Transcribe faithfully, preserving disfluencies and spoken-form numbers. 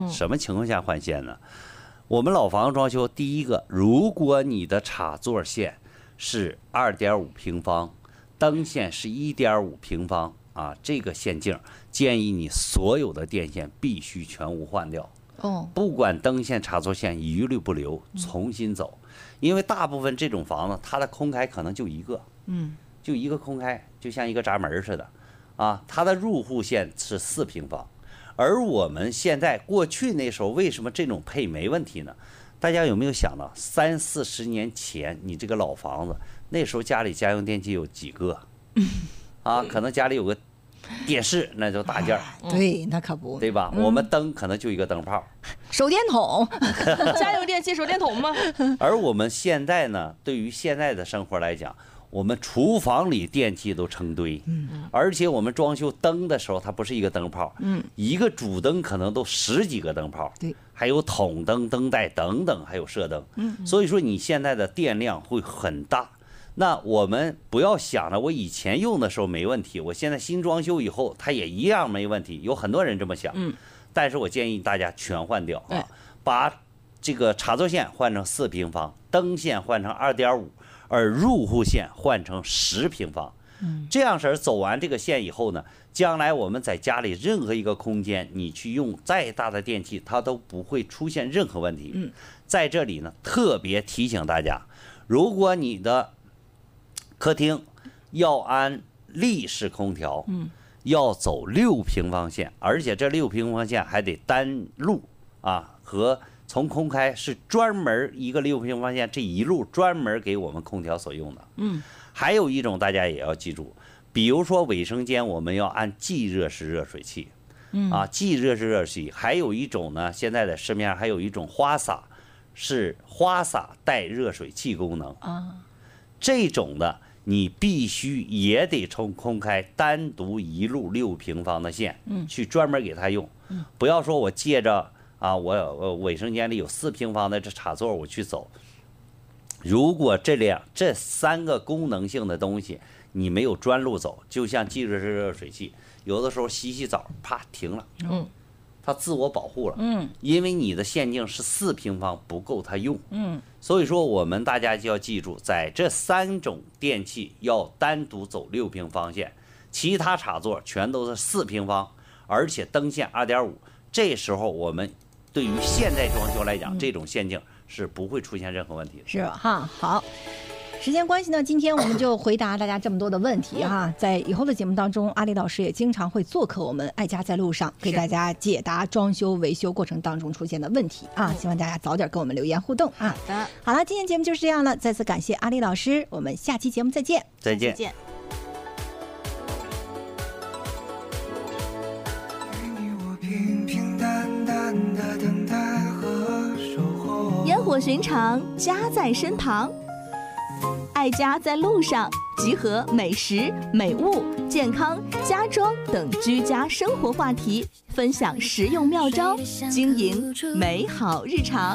什么情况下换线呢？我们老房子装修，第一个，如果你的插座线是二点五平方，灯线是一点五平方啊，这个线径建议你所有的电线必须全屋换掉。 哦， 不管灯线、插座线一律不留，重新走，因为大部分这种房子它的空开可能就一个， 嗯， 就一个空开，就像一个闸门似的，啊，它的入户线是四平方。而我们现在过去那时候为什么这种配没问题呢？大家有没有想到三四十年前你这个老房子，那时候家里家用电器有几个啊？可能家里有个电视那就大件儿， 对，那可不， 对吧？我们灯可能就一个灯泡， 手电筒， 家用电器手电筒吗？ 而我们现在呢，对于现在的生活来讲，我们厨房里电器都成堆，而且我们装修灯的时候，它不是一个灯泡，一个主灯可能都十几个灯泡， 对， 还有筒灯、灯带等等，还有射灯，所以说你现在的电量会很大。那我们不要想了，我以前用的时候没问题，我现在新装修以后它也一样没问题。有很多人这么想，但是我建议大家全换掉啊，把这个插座线换成四平方，灯线换成二点五。而入户线换成十平方，这样式走完这个线以后呢，将来我们在家里任何一个空间，你去用再大的电器，它都不会出现任何问题。在这里呢，特别提醒大家，如果你的客厅要安立式空调，要走六平方线，而且这六平方线还得单路啊和。从空开是专门一个六平方线，这一路专门给我们空调所用的。 嗯， 还有一种大家也要记住，比如说卫生间我们要按即热式热水器，嗯啊，即热式热水器。还有一种呢，现在的市面上还有一种花洒，是花洒带热水器功能啊。这种的你必须也得从空开单独一路六平方的线，嗯，去专门给它用，嗯，不要说我借着。啊，我我卫生间里有四平方的这插座，我去走。如果这两这三个功能性的东西你没有专路走，就像即热式热水器，有的时候洗洗澡，啪停了，嗯，它自我保护了，嗯，因为你的线径是四平方不够它用，嗯，所以说我们大家就要记住，在这三种电器要单独走六平方线，其他插座全都是四平方，而且灯线二点五，这时候我们。对于现代装修来讲，这种线径是不会出现任何问题的， 是吧？哈，好。时间关系呢，今天我们就回答大家这么多的问题哈。在以后的节目当中，阿丽老师也经常会做客我们爱家在路上，给大家解答装修维修过程当中出现的问题啊。希望大家早点跟我们留言互动啊。 好的， 好了，今天节目就是这样了，再次感谢阿丽老师，我们下期节目再见， 再见。 再见。 烟火寻常，家在身旁，爱家在路上，集合美食、美物、健康、家装等居家生活话题，分享实用妙招，经营美好日常。